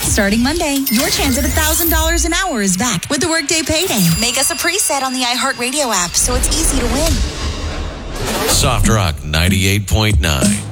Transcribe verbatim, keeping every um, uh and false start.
Starting Monday, your chance at one thousand dollars an hour is back with the Workday Payday. Make us a preset on the iHeartRadio app so it's easy to win. Soft Rock ninety-eight point nine.